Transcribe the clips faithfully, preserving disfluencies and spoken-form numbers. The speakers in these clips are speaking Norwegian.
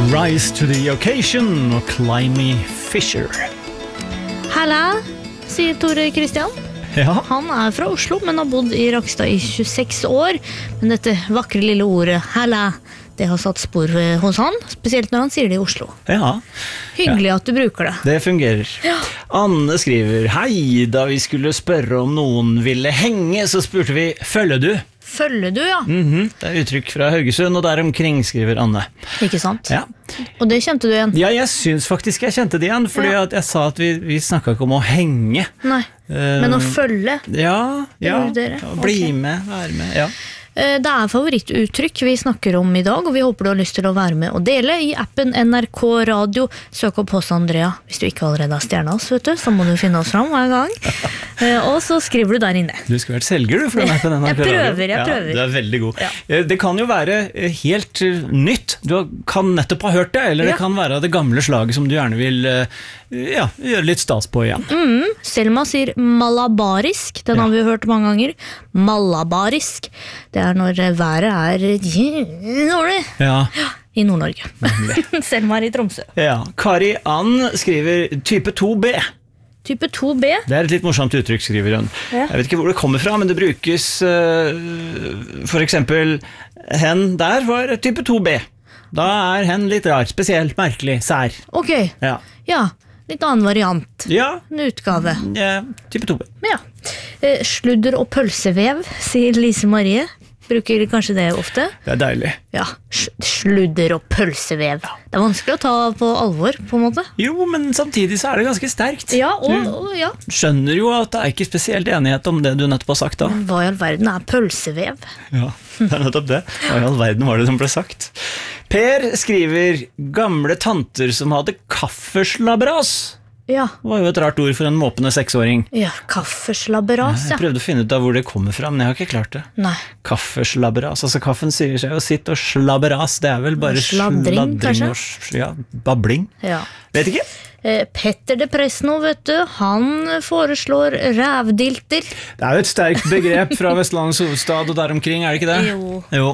Rise to the occasion og Climby Fisher. Halla, sier Tore Kristian. Ja. Han er fra Oslo, men har bodd i Rakkestad i tjueseks år. Men dette vakre lille ordet, halla, det har satt spor hos han, spesielt når han sier det i Oslo. Ja. Hyggelig at du bruker det. Det fungerer. Ja. Anne skriver, hei, da vi skulle spørre om noen ville henge, så spurte vi, følger du? Følger du, ja. Mhm, det er uttrykk fra Haugesund, og der omkring skriver Anne. Ikke sant? Ja. Og det kjente du igjen? Ja, jeg synes faktisk jeg kjente det igjen, fordi Ja. at jeg sa at vi, vi snakket ikke om å henge. Nei, Eh, men å følge. Ja, ja, gjorde dere? ja, bli Ok. med, være med, ja. Eh, Det er favorittuttrykk vi snakker om i dag, og vi håper du har lyst til å være med og dele i appen N R K Radio. Søk opp hos Andrea. Hvis du ikke allerede har stjernet oss, vet du, så må du finne oss fram hver gang. Eh, Og så skriver du der inne. Du skulle vært selger, du, for den appen. Jeg prøver, jeg prøver. Ja, du er veldig god. Ja. Eh, Det kan jo være eh, helt eh, nytt. Du kan nettopp ha hørt det, eller Ja. det kan være det gamle slaget som du gjerne vil eh, ja, gjøre litt stas på igjen. Mm, Selma sier malabarisk. Den har vi hørt mange ganger. Malabarisk. Det er når været er dårlig Ja. i Nord-Norge. Selma er i Tromsø. Ja. Kari Ann skriver type to B. Type to B. Det er et litt morsomt uttrykk, skriver hun. Ja. Jeg vet ikke hvor det kommer fra, men det brukes uh, for eksempel hen der var type to B. Da er hen litt rar, spesielt, merkelig, sær. Ok, Ja, ja. Litt annen variant. ja, En utgave. ja type to B. Ja. Eh, Sludder og pølsevev, sier Lise Marie. Bruker kanskje det ofte. Det er deilig. Ja, s- sludder og pølsevev. Det er vanskelig å ta på alvor, på en måte. Jo, men samtidig så er det ganske sterkt. Ja, og, og ja. Skjønner jo at det er ikke spesielt enighet om det du nettopp har sagt da. Hva i all verden er pølsevev? Ja, det er nettopp det. Hva i all verden var det som ble sagt? Per skriver gamle tanter som hadde kaffeslabberas. Ja, Det var jo et rart ord for en måpende seksåring. ja kaffeslabberas, ja. Jeg prøvde å finne ut av hvor det kommer fra, men jeg har ikke klart det. Nei, Kaffeslabberas, altså kaffen sier seg jo sitt og slabberas, det er vel bare Sladring, kanskje? og s- ja, babling. ja. Vet ikke. Eh, Petter de Presno, vet du, han foreslår rævdilter. Det er jo et sterkt begrep fra Vestlandets hovedstad og der omkring, er det ikke det? Jo. Jo.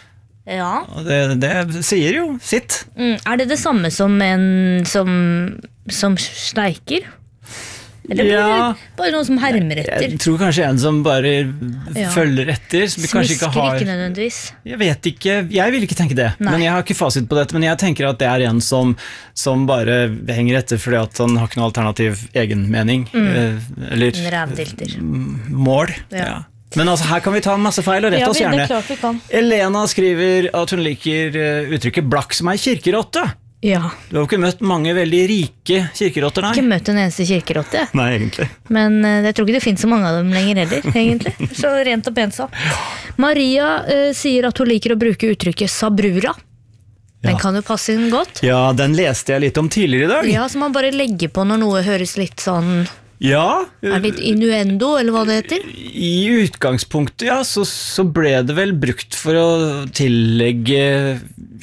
Ja. Og det, det sier jo sitt. Mm, er det det samme som en som, som steiker? Eller Ja. bare, bare noen som hermer etter? Jeg tror kanskje en som bare Ja. følger etter, som vi kanskje ikke Smisker har. ikke nødvendigvis. Jeg vet ikke, jeg vil ikke tenke det. Nei. Men jeg har ikke fasit på dette. Men jeg tenker at det er en som, som bare henger etter fordi at han har ikke noe alternativ egenmening. Eh, eller En rævdilter. mål. Ja. Ja. Men altså, her kan vi ta masse feil og rette Ja, oss vi- det gjerne. er klart vi kan. Elena skriver at hun liker eh, uttrykket blakk som ei kirkerotte. Ja, Du har jo ikke møtt mange veldig rike kirkerotter, nei? ikke møtt en eneste kirkerotte. Nei, egentlig. Men eh, jeg tror ikke det finnes så mange av dem lenger heller, egentlig. Så rent og pent så. Maria eh, sier at hun liker å bruke uttrykket sabrura. Den Ja. kan jo passe inn godt. Ja, den leste jeg litt om tidligere i dag. Ja, så man bare legger på når noe høres litt sånn, Ja, er litt innuendo, eller hva det heter. i utgangspunktet, ja, så, så ble det vel brukt for å tillegge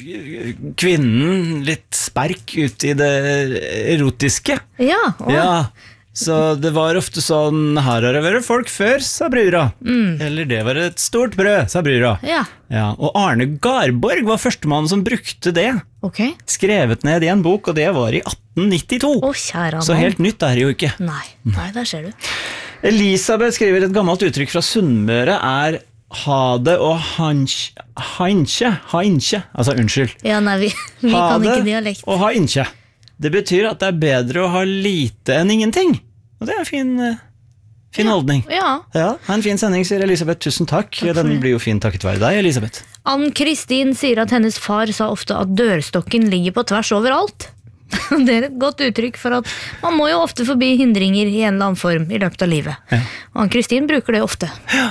kvinnen litt sperk ut i det erotiske. Ja, å, Ja, så det var ofte sånn, her har det vært folk før, sa brura. Eller det var et stort brød, sa brura. ja. Ja, og Arne Garborg var førstemann som brukte det. Ok. Skrevet ned i en bok, og det var i atten nittito. Å, kjære Så mann. helt nytt er det jo ikke. Nei, nei, der ser du. Elisabeth skriver et gammelt uttrykk fra Sunnmøre er ha det og hansj, hansje, hansje, altså unnskyld. Ja, nei, vi, vi Ha kan ikke det dialekt. og ha innkje. Det betyr at det er bedre å ha lite enn ingenting. Og det er en fin, eh, fin holdning. Ja. Ja, ha en fin sending, sier Elisabeth. Tusen takk. for Den det. blir jo fin takket være deg, Elisabeth. Ann-Kristin sier at hennes far sa ofte at dørstokken ligger på tvers overalt. Det er et godt uttrykk for at man må jo ofte forbi hindringer i en eller annen form i løpet av livet. Ja. Og Ann-Kristin bruker det ofte.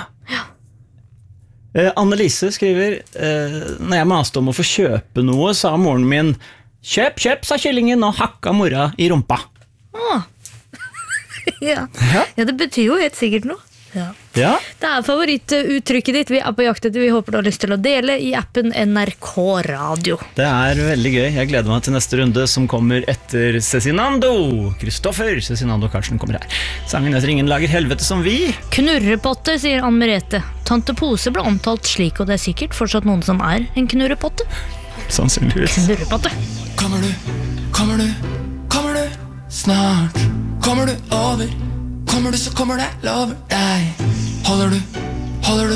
Eh, Annelise skriver eh, når jeg maste om å få kjøpe noe, sa moren min kjøp, kjøp, sa kyllingen og hakka mora i rumpa. Åh. ja. Ja. ja, det betyr jo helt sikkert noe. Ja. Ja, Det er favorittuttrykket ditt. Vi er på jakt etter. Vi håper du har lyst til å dele i appen N R K Radio. det er veldig gøy. Jeg gleder meg til neste runde som kommer etter Cezinando. Kristoffer Cezinando Karlsen kommer her. Sangen heter Ingen lager helvete som vi. Knurrepotte, sier Ann Merete. Tante Pose ble omtalt slik, og det er sikkert fortsatt noen som er en knurrepotte. Sannsynligvis. Lurer på at det. Kommer du, kommer du, kommer du snart? Kommer du over? Kommer du så kommer det, lover deg. Holder du, holder du